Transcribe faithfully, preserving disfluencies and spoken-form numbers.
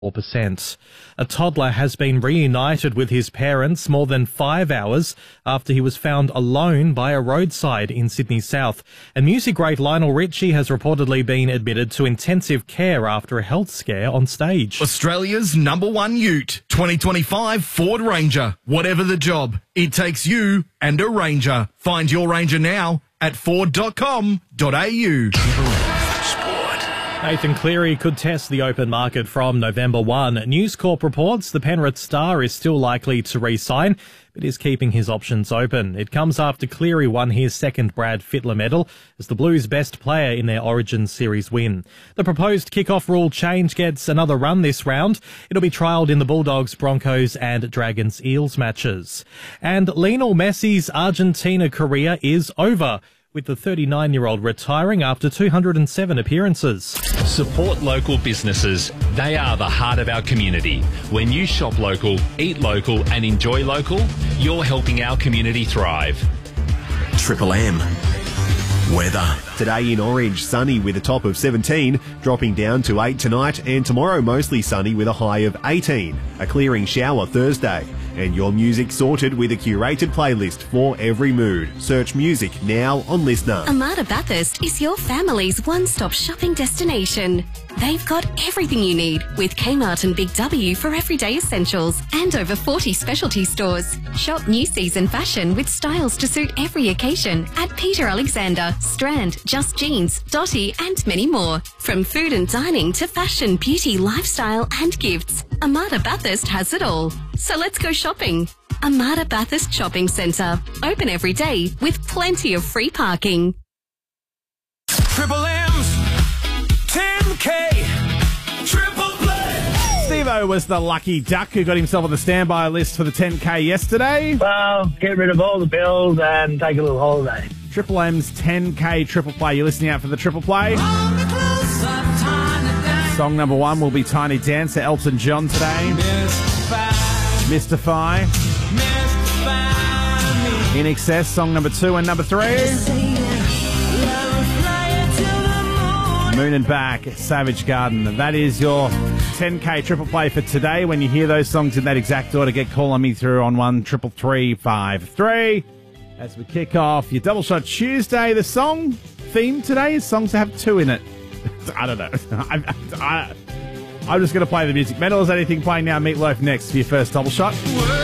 four percent. A toddler has been reunited with his parents more than five hours after he was found alone by a roadside in Sydney South. And music great Lionel Richie has reportedly been admitted to intensive care after a health scare on stage. Australia's number one ute, twenty twenty-five Ford Ranger. Whatever the job, it takes you and a Ranger. Find your Ranger now at ford dot com dot a u. Nathan Cleary could test the open market from November first. News Corp reports the Penrith star is still likely to re-sign, but is keeping his options open. It comes after Cleary won his second Brad Fittler medal as the Blues' best player in their Origin Series win. The proposed kick-off rule change gets another run this round. It'll be trialled in the Bulldogs, Broncos and Dragons Eels matches. And Lionel Messi's Argentina career is over, with the thirty-nine-year-old retiring after two hundred seven appearances. Support local businesses. They are the heart of our community. When you shop local, eat local and enjoy local, you're helping our community thrive. Triple M. Weather. Today in Orange, sunny with a top of seventeen, dropping down to eight tonight, and tomorrow mostly sunny with a high of eighteen. A clearing shower Thursday. And your music sorted with a curated playlist for every mood. Search music now on Listener. Armada Bathurst is your family's one-stop shopping destination. They've got everything you need with Kmart and Big W for everyday essentials and over forty specialty stores. Shop new season fashion with styles to suit every occasion at Peter Alexander, Strand, Just Jeans, Dotty and many more. From food and dining to fashion, beauty, lifestyle and gifts, Armada Bathurst has it all. So let's go shopping. Armada Bathurst Shopping Centre. Open every day with plenty of free parking. Triple M's ten K Triple Play. Steve-O was the lucky duck who got himself on the standby list for the ten K yesterday. Well, get rid of all the bills and take a little holiday. Triple M's ten K Triple Play. You're listening out for the Triple Play. Song number one will be Tiny Dancer, Elton John today. Mystify. In Excess, song number two and number three. Moon and Back, Savage Garden. That is your ten K Triple Play for today. When you hear those songs in that exact order, get Call On Me through on one triple three five three. As we kick off your Double Shot Tuesday, the song theme today is songs that have two in it. I don't know. I, I, I'm just going to play the music. Metal is anything playing now. Meatloaf next for your first Double Shot.